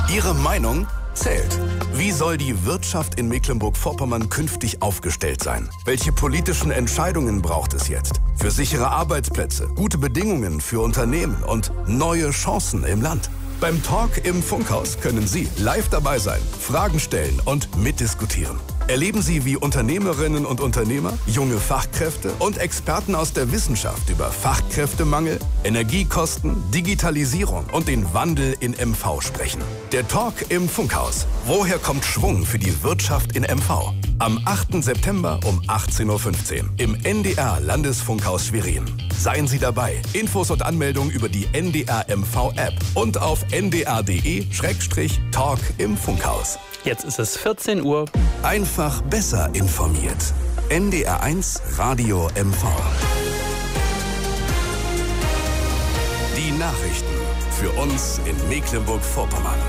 Ihre Meinung zählt. Wie soll die Wirtschaft in Mecklenburg-Vorpommern künftig aufgestellt sein? Welche politischen Entscheidungen braucht es jetzt? Für sichere Arbeitsplätze, gute Bedingungen für Unternehmen und neue Chancen im Land. Beim Talk im Funkhaus können Sie live dabei sein, Fragen stellen und mitdiskutieren. Erleben Sie, wie Unternehmerinnen und Unternehmer, junge Fachkräfte und Experten aus der Wissenschaft über Fachkräftemangel, Energiekosten, Digitalisierung und den Wandel in MV sprechen. Der Talk im Funkhaus. Woher kommt Schwung für die Wirtschaft in MV? Am 8. September um 18:15 Uhr im NDR Landesfunkhaus Schwerin. Seien Sie dabei. Infos und Anmeldungen über die NDR MV App und auf ndr.de/Talk im Funkhaus. Jetzt ist es 14 Uhr. Einfach besser informiert. NDR1 Radio MV. Die Nachrichten für uns in Mecklenburg-Vorpommern.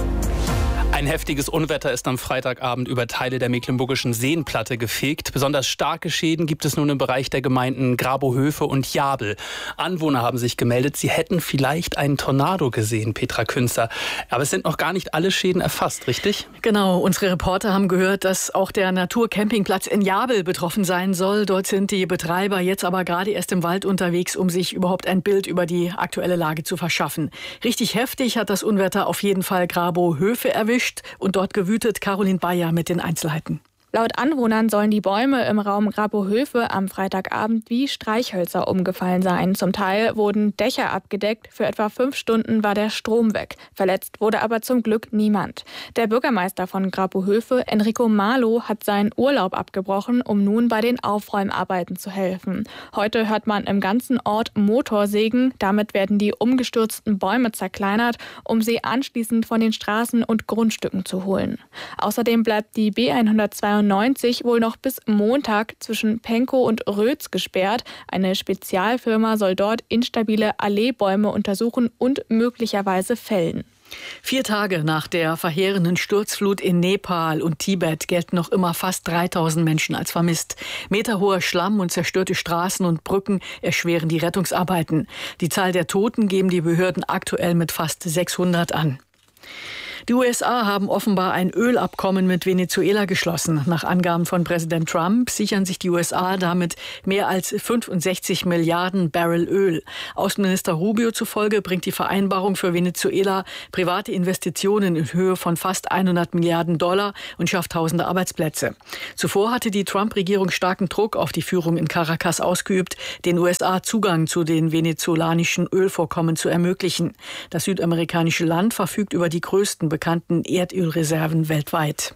Ein heftiges Unwetter ist am Freitagabend über Teile der mecklenburgischen Seenplatte gefegt. Besonders starke Schäden gibt es nun im Bereich der Gemeinden Grabow-Höfe und Jabel. Anwohner haben sich gemeldet, sie hätten vielleicht einen Tornado gesehen, Petra Künzer. Aber es sind noch gar nicht alle Schäden erfasst, richtig? Genau, unsere Reporter haben gehört, dass auch der Naturcampingplatz in Jabel betroffen sein soll. Dort sind die Betreiber jetzt aber gerade erst im Wald unterwegs, um sich überhaupt ein Bild über die aktuelle Lage zu verschaffen. Richtig heftig hat das Unwetter auf jeden Fall Grabow-Höfe erwischt und dort gewütet. Caroline Bayer mit den Einzelheiten. Laut Anwohnern sollen die Bäume im Raum Grabow-Höfe am Freitagabend wie Streichhölzer umgefallen sein. Zum Teil wurden Dächer abgedeckt. Für etwa 5 Stunden war der Strom weg. Verletzt wurde aber zum Glück niemand. Der Bürgermeister von Grabow-Höfe, Enrico Marlow, hat seinen Urlaub abgebrochen, um nun bei den Aufräumarbeiten zu helfen. Heute hört man im ganzen Ort Motorsägen. Damit werden die umgestürzten Bäume zerkleinert, um sie anschließend von den Straßen und Grundstücken zu holen. Außerdem bleibt die B192 wohl noch bis Montag zwischen Penkow und Rötz gesperrt. Eine Spezialfirma soll dort instabile Alleebäume untersuchen und möglicherweise fällen. 4 Tage nach der verheerenden Sturzflut in Nepal und Tibet gelten noch immer fast 3000 Menschen als vermisst. Meterhoher Schlamm und zerstörte Straßen und Brücken erschweren die Rettungsarbeiten. Die Zahl der Toten geben die Behörden aktuell mit fast 600 an. Die USA haben offenbar ein Ölabkommen mit Venezuela geschlossen. Nach Angaben von Präsident Trump sichern sich die USA damit mehr als 65 Milliarden Barrel Öl. Außenminister Rubio zufolge bringt die Vereinbarung für Venezuela private Investitionen in Höhe von fast 100 Milliarden Dollar und schafft tausende Arbeitsplätze. Zuvor hatte die Trump-Regierung starken Druck auf die Führung in Caracas ausgeübt, den USA Zugang zu den venezolanischen Ölvorkommen zu ermöglichen. Das südamerikanische Land verfügt über die größten bekannten Erdölreserven weltweit.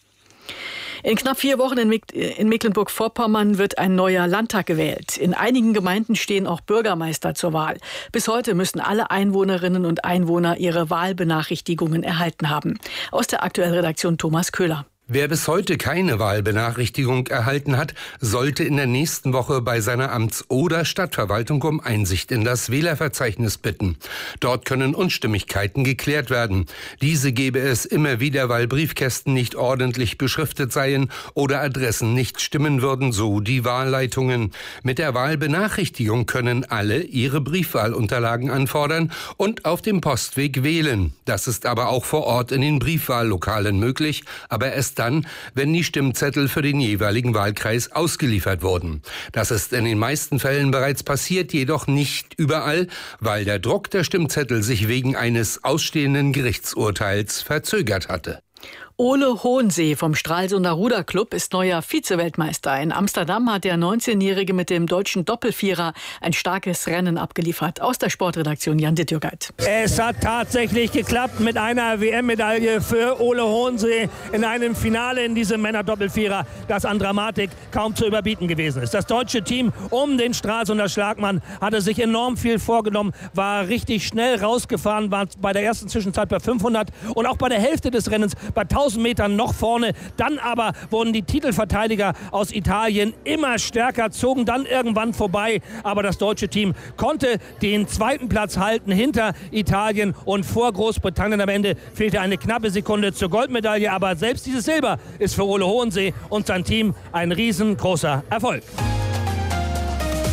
In knapp 4 Wochen in Mecklenburg-Vorpommern wird ein neuer Landtag gewählt. In einigen Gemeinden stehen auch Bürgermeister zur Wahl. Bis heute müssen alle Einwohnerinnen und Einwohner ihre Wahlbenachrichtigungen erhalten haben. Aus der aktuellen Redaktion Thomas Köhler. Wer bis heute keine Wahlbenachrichtigung erhalten hat, sollte in der nächsten Woche bei seiner Amts- oder Stadtverwaltung um Einsicht in das Wählerverzeichnis bitten. Dort können Unstimmigkeiten geklärt werden. Diese gebe es immer wieder, weil Briefkästen nicht ordentlich beschriftet seien oder Adressen nicht stimmen würden, so die Wahlleitungen. Mit der Wahlbenachrichtigung können alle ihre Briefwahlunterlagen anfordern und auf dem Postweg wählen. Das ist aber auch vor Ort in den Briefwahllokalen möglich, aber erst dann, wenn die Stimmzettel für den jeweiligen Wahlkreis ausgeliefert wurden. Das ist in den meisten Fällen bereits passiert, jedoch nicht überall, weil der Druck der Stimmzettel sich wegen eines ausstehenden Gerichtsurteils verzögert hatte. Ole Hohensee vom Stralsunder Ruderclub ist neuer Vize-Weltmeister. In Amsterdam hat der 19-Jährige mit dem deutschen Doppelvierer ein starkes Rennen abgeliefert. Aus der Sportredaktion Jan Dittjürgeit. Es hat tatsächlich geklappt mit einer WM-Medaille für Ole Hohensee in einem Finale in diesem Männer-Doppelvierer, das an Dramatik kaum zu überbieten gewesen ist. Das deutsche Team um den Stralsunder Schlagmann hatte sich enorm viel vorgenommen, war richtig schnell rausgefahren, war bei der ersten Zwischenzeit bei 500 und auch bei der Hälfte des Rennens bei 1000 Metern noch vorne. Dann aber wurden die Titelverteidiger aus Italien immer stärker, zogen dann irgendwann vorbei. Aber das deutsche Team konnte den 2. Platz halten hinter Italien und vor Großbritannien. Am Ende fehlte eine knappe Sekunde zur Goldmedaille. Aber selbst dieses Silber ist für Ole Hohensee und sein Team ein riesengroßer Erfolg.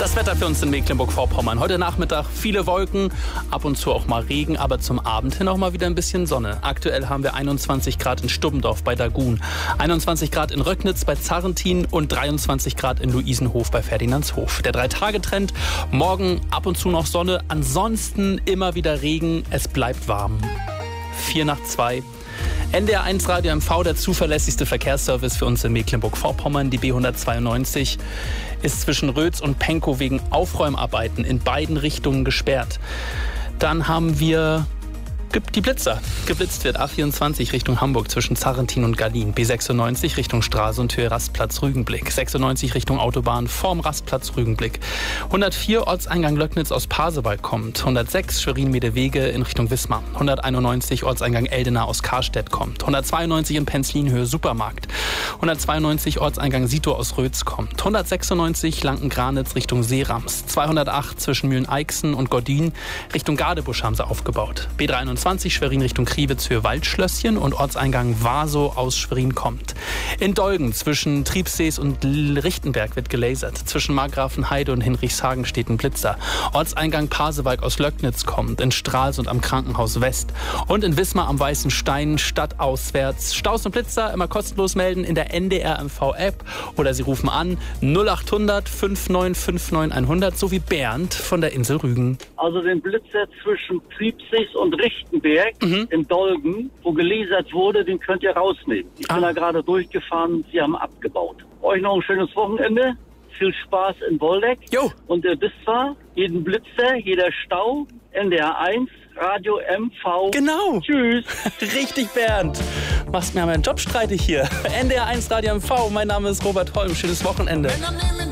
Das Wetter für uns in Mecklenburg-Vorpommern. Heute Nachmittag viele Wolken, ab und zu auch mal Regen, aber zum Abend hin auch mal wieder ein bisschen Sonne. Aktuell haben wir 21 Grad in Stubbendorf bei Dagun, 21 Grad in Röcknitz bei Zarrentin und 23 Grad in Luisenhof bei Ferdinandshof. Der 3-Tage-Trend, morgen ab und zu noch Sonne, ansonsten immer wieder Regen, es bleibt warm. 1:04. NDR 1 Radio MV, der zuverlässigste Verkehrsservice für uns in Mecklenburg-Vorpommern. Die B192 ist zwischen Rötz und Pankow wegen Aufräumarbeiten in beiden Richtungen gesperrt. Dann haben wir die Blitzer. Geblitzt wird A24 Richtung Hamburg zwischen Zarrentin und Gallien. B96 Richtung Straße-und-Höhe Rastplatz Rügenblick. 96 Richtung Autobahn vorm Rastplatz Rügenblick. 104 Ortseingang Löcknitz aus Pasewalk kommt. 106 Schwerin-Medewege in Richtung Wismar. 191 Ortseingang Eldena aus Karstedt kommt. 192 in Penzlinhöhe Supermarkt. 192 Ortseingang Sito aus Rötz kommt. 196 Lanken-Granitz Richtung Seerams. 208 zwischen Mühlen-Eichsen und Gordin Richtung Gadebusch haben sie aufgebaut. B23 Schwerin Richtung Kriwitz für Waldschlösschen und Ortseingang Waso aus Schwerin kommt. In Dolgen zwischen Triebsees und Richtenberg wird gelasert. Zwischen Markgrafenheide und Hinrichshagen steht ein Blitzer. Ortseingang Pasewalk aus Löcknitz kommt. In Stralsund am Krankenhaus West. Und in Wismar am Weißen Stein stadtauswärts. Staus und Blitzer immer kostenlos melden in der NDR MV App oder Sie rufen an 0800 5959 100 sowie Bernd von der Insel Rügen. Also den Blitzer zwischen Triebsees und Richtenberg in Dolgen, wo gelasert wurde, den könnt ihr rausnehmen. Ich bin da gerade durchgefahren, sie haben abgebaut. Euch noch ein schönes Wochenende. Viel Spaß in Woldeck. Jo. Und ihr wisst zwar, jeden Blitzer, jeder Stau, NDR 1, Radio MV. Genau. Tschüss. Richtig, Bernd. Machst mir meinen Job streitig hier. NDR 1 Radio MV. Mein Name ist Robert Holm. Schönes Wochenende.